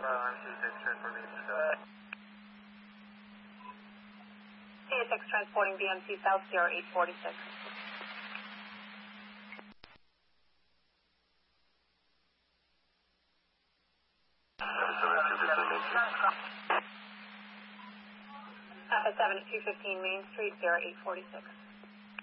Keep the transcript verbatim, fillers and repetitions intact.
C S X transporting B M C South zero eight forty-six. Alpha seven at two fifteen Main Street zero eight forty-six.